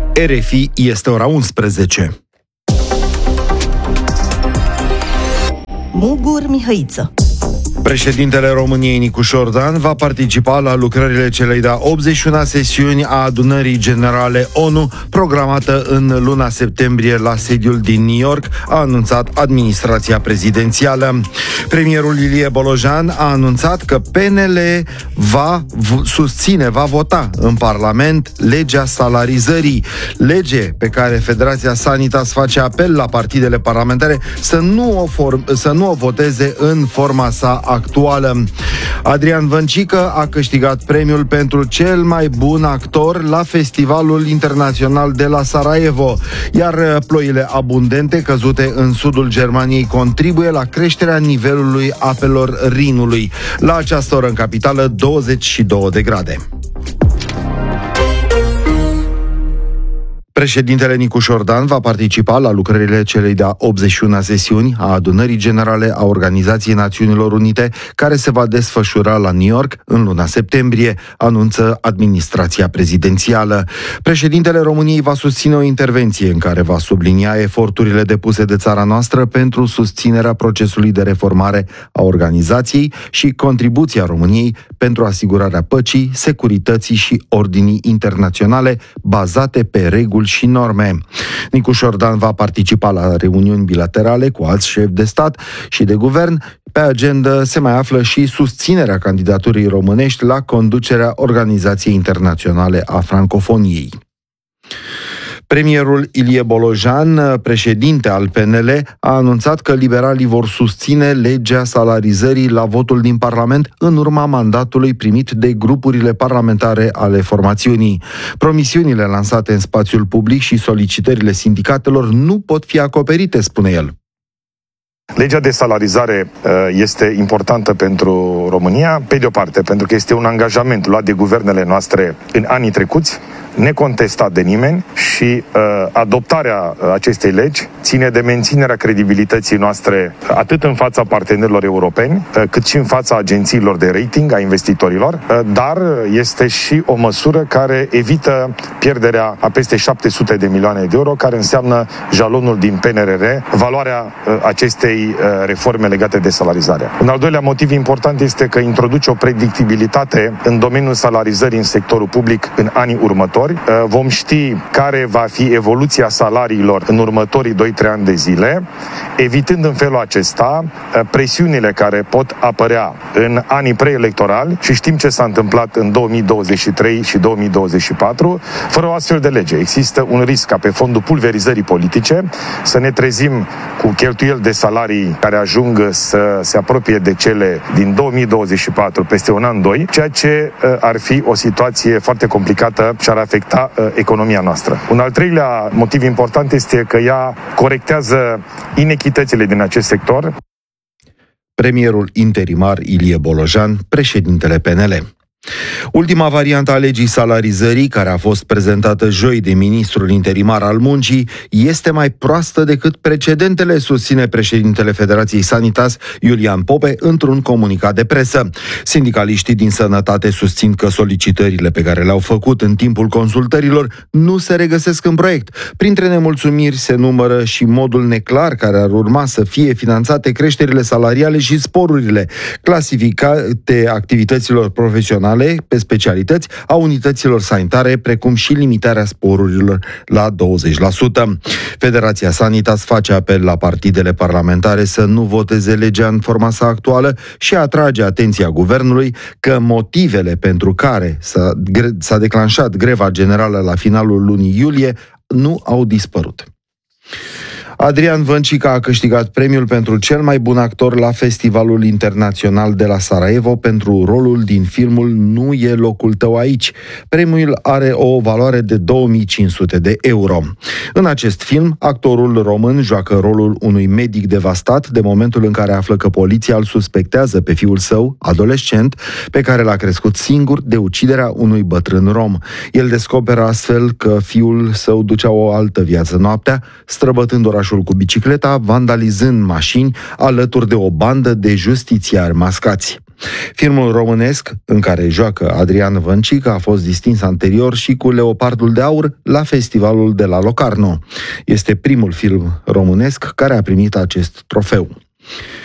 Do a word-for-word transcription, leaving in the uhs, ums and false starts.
R F I, este ora unsprezece. Mugur Mihăiță. Președintele României, Nicușor Dan, va participa la lucrările celei de-a optzeci și una sesiuni a Adunării Generale O N U, programată în luna septembrie la sediul din New York, a anunțat administrația prezidențială. Premierul Ilie Bolojan a anunțat că P N L va v- susține, va vota în Parlament legea salarizării, lege pe care Federația Sanitas face apel la partidele parlamentare să nu o, form- să nu o voteze în forma sa actuală. Adrian Văncică a câștigat premiul pentru cel mai bun actor la Festivalul Internațional de la Sarajevo, iar ploile abundente căzute în sudul Germaniei contribuie la creșterea nivelului apelor Rinului. La această oră în capitală douăzeci și două de grade. Președintele Nicușor Dan va participa la lucrările celei de-a optzeci și una sesiuni a Adunării Generale a Organizației Națiunilor Unite, care se va desfășura la New York în luna septembrie, anunță administrația prezidențială. Președintele României va susține o intervenție în care va sublinia eforturile depuse de țara noastră pentru susținerea procesului de reformare a organizației și contribuția României pentru asigurarea păcii, securității și ordinii internaționale bazate pe reguli și norme. Nicușor Dan va participa la reuniuni bilaterale cu alți șefi de stat și de guvern. Pe agenda se mai află și susținerea candidaturii românești la conducerea Organizației Internaționale a Francofoniei. Premierul Ilie Bolojan, președinte al P N L, a anunțat că liberalii vor susține legea salarizării la votul din Parlament în urma mandatului primit de grupurile parlamentare ale formațiunii. Promisiunile lansate în spațiul public și solicitările sindicatelor nu pot fi acoperite, spune el. Legea de salarizare este importantă pentru România, pe de o parte, pentru că este un angajament luat de guvernele noastre în anii trecuți, necontestat de nimeni, și uh, adoptarea acestei legi ține de menținerea credibilității noastre atât în fața partenerilor europeni, uh, cât și în fața agențiilor de rating, a investitorilor, uh, dar este și o măsură care evită pierderea a peste șapte sute de milioane de euro, care înseamnă jalonul din P N R R, valoarea uh, acestei uh, reforme legate de salarizare. Un al doilea motiv important este că introduce o predictibilitate în domeniul salarizării în sectorul public în anii următori. Vom ști care va fi evoluția salariilor în următorii doi trei ani de zile, evitând în felul acesta presiunile care pot apărea în anii preelectorali, și știm ce s-a întâmplat în două mii douăzeci și trei și două mii douăzeci și patru. Fără o astfel de lege există un risc ca pe fondul pulverizării politice să ne trezim cu cheltuieli de salarii care ajung să se apropie de cele din două mii douăzeci și patru peste un an, doi, ceea ce ar fi o situație foarte complicată și ar afecta uh, economia noastră. Un al treilea motiv important este că ea corectează inechitățile din acest sector. Premierul interimar Ilie Bolojan, președintele P N L. Ultima variantă a legii salarizării, care a fost prezentată joi de ministrul interimar al muncii, este mai proastă decât precedentele, susține președintele Federației Sanitas, Iulian Pope, într-un comunicat de presă. Sindicaliștii din sănătate susțin că solicitările pe care le-au făcut în timpul consultărilor nu se regăsesc în proiect. Printre nemulțumiri se numără și modul neclar care ar urma să fie finanțate creșterile salariale și sporurile clasificate activităților profesionale pe specialități a unităților sanitare, precum și limitarea sporurilor la douăzeci la sută. Federația Sanitas face apel la partidele parlamentare să nu voteze legea în forma sa actuală și atrage atenția guvernului că motivele pentru care s-a, s-a declanșat greva generală la finalul lunii iulie nu au dispărut. Adrian Văncică a câștigat premiul pentru cel mai bun actor la Festivalul Internațional de la Sarajevo pentru rolul din filmul Nu e locul tău aici. Premiul are o valoare de două mii cinci sute de euro. În acest film, actorul român joacă rolul unui medic devastat de momentul în care află că poliția îl suspectează pe fiul său, adolescent, pe care l-a crescut singur, de uciderea unui bătrân rom. El descoperă astfel că fiul său ducea o altă viață noaptea, străbătând orașul cu bicicleta, vandalizând mașini alături de o bandă de justițiari mascați. Filmul românesc, în care joacă Adrian Văncică, a fost distins anterior și cu Leopardul de Aur la festivalul de la Locarno. Este primul film românesc care a primit acest trofeu.